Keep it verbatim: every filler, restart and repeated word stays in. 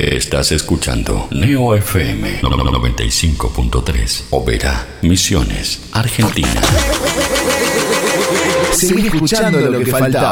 Estás escuchando Neo F M noventa y cinco punto tres, Overa, Misiones, Argentina. Seguí escuchando lo que faltaba.